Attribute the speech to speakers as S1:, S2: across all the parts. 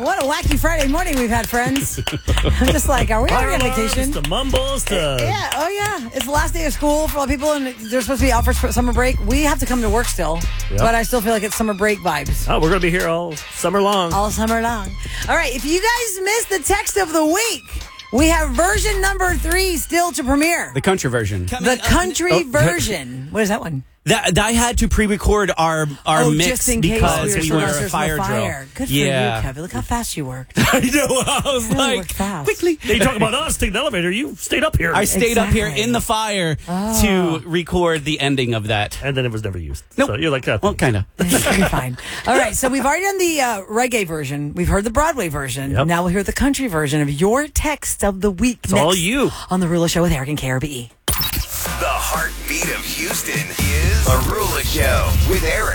S1: What a wacky Friday morning we've had, friends. I'm just like, are we already on vacation?
S2: The mumbles,
S1: Yeah, oh yeah. It's the last day of school for a lot of people, and they're supposed to be out for summer break. We have to come to work still, but I still feel like it's summer break vibes.
S2: Oh, we're going to be here all summer long.
S1: All summer long. All right, if you guys missed the text of the week, we have version number 3 still to premiere.
S3: The country version.
S1: The country version. What is that one?
S3: That I had to pre-record our mix
S1: just in case
S3: because
S1: we
S3: we
S1: were
S3: were
S1: in
S3: a fire drill.
S1: Good for you, Kevin. Look how fast you worked.
S3: I know. I was
S1: Really
S3: like,
S1: worked fast.
S3: quickly.
S2: You talk about us taking the elevator. You stayed up here.
S3: I stayed up here
S1: Exactly.
S3: in the fire to record the ending of that.
S2: And then it was never used.
S3: Nope.
S2: So you're like that.
S3: Well, kind of.
S1: You're fine. All right, so we've already done the reggae version. We've heard the Broadway version.
S2: Yep.
S1: Now we'll hear the country version of your text of the week.
S2: It's all you.
S1: On The Rula Show with Eric and KRBE.
S4: The heartbeat of Houston is Arula Show with Eric,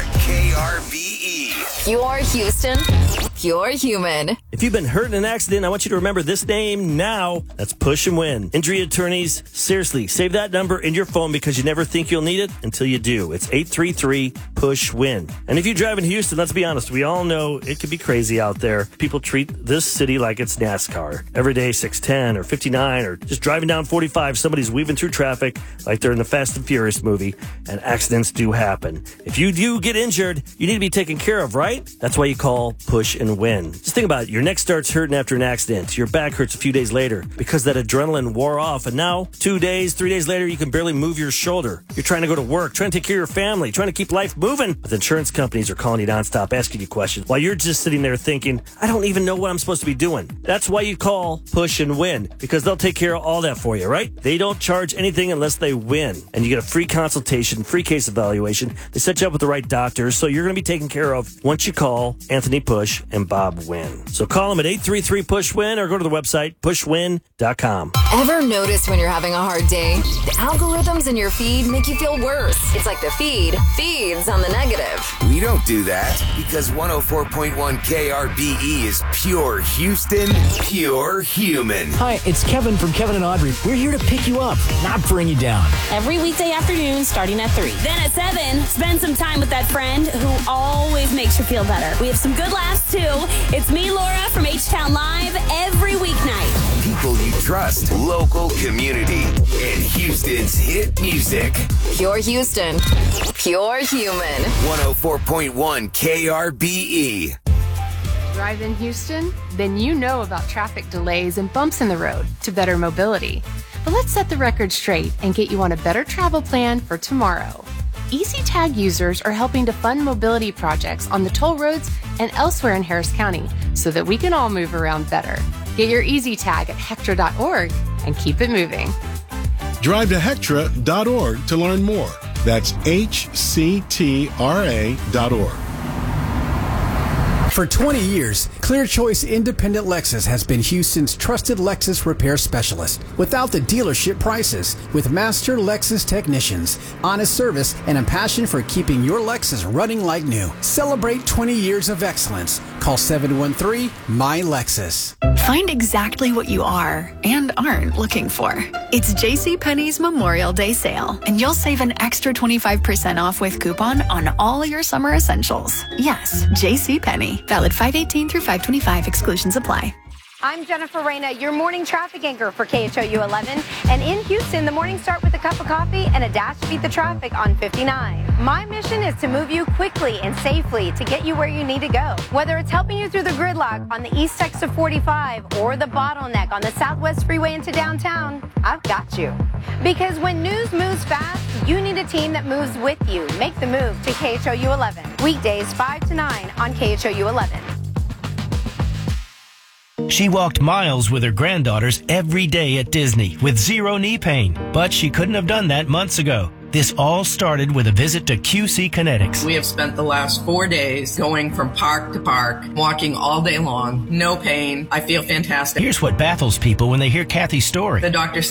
S4: KRBE.
S5: You're Houston. You're human.
S2: If you've been hurt in an accident, I want you to remember this name now. That's Push and Win. Injury attorneys, seriously, save that number in your phone because you never think you'll need it until you do. It's 833-PUSH-WIN. And if you drive in Houston, let's be honest, we all know it could be crazy out there. People treat this city like it's NASCAR. Every day, 610 or 59 or just driving down 45, somebody's weaving through traffic like they're in the Fast and Furious movie, and accidents do happen. If you do get injured, you need to be taken care of, right? That's why you call Push and Win. Just think about it. Your neck starts hurting after an accident. Your back hurts a few days later because that adrenaline wore off. And now, 2 days, 3 days later, you can barely move your shoulder. You're trying to go to work, trying to take care of your family, trying to keep life moving. But the insurance companies are calling you nonstop, asking you questions while you're just sitting there thinking, I don't even know what I'm supposed to be doing. That's why you call Push and Win, because they'll take care of all that for you, right? They don't charge anything unless they win. And you get a free consultation, free case evaluation. They set you up with the right doctors, so you're going to be taken care of once you call Anthony Push and Bob Win. So call them at 833-PUSH-WIN or go to the website pushwin.com.
S5: Ever notice when you're having a hard day, the algorithms in your feed make you feel worse? It's like the feed feeds on the negative.
S4: We don't do that because 104.1 KRBE is pure Houston, pure human.
S6: Hi, it's Kevin from Kevin and Audrey. We're here to pick you up, not bring you down.
S7: Every weekday afternoon starting at 3. Then at 7, spend some time with that friend who always makes you feel better. We have some good laughs too. It's me, Laura, from H-Town Live every weeknight.
S4: People you trust, local community, and Houston's hit music.
S5: Pure Houston. Pure human.
S4: 104.1 KRBE.
S8: Drive in Houston? Then you know about traffic delays and bumps in the road to better mobility. But let's set the record straight and get you on a better travel plan for tomorrow. EasyTag users are helping to fund mobility projects on the toll roads and elsewhere in Harris County so that we can all move around better. Get your EasyTag at Hectra.org and keep it moving.
S9: Drive to Hectra.org to learn more. That's HCTRA.org.
S6: For 20 years, Clear Choice Independent Lexus has been Houston's trusted Lexus repair specialist. Without the dealership prices, with master Lexus technicians, honest service, and a passion for keeping your Lexus running like new. Celebrate 20 years of excellence. Call 713-MY-LEXUS.
S10: Find exactly what you are and aren't looking for. It's JCPenney's Memorial Day sale, and you'll save an extra 25% off with coupon on all your summer essentials. Yes, JCPenney. Valid 5/18 through 5/25. Exclusions apply.
S11: I'm Jennifer Reyna, your morning traffic anchor for KHOU 11. And in Houston, the mornings start with a cup of coffee and a dash to beat the traffic on 59. My mission is to move you quickly and safely to get you where you need to go. Whether it's helping you through the gridlock on the east exit of 45 or the bottleneck on the Southwest Freeway into downtown, I've got you. Because when news moves fast, you need a team that moves with you. Make the move to KHOU 11. Weekdays 5 to 9 on KHOU 11.
S12: She walked miles with her granddaughters every day at Disney with zero knee pain, but she couldn't have done that months ago. This all started with a visit to QC Kinetics.
S13: We have spent the last 4 days going from park to park, walking all day long, no pain. I feel fantastic.
S12: Here's what baffles people when they hear Kathy's story.
S13: The doctor said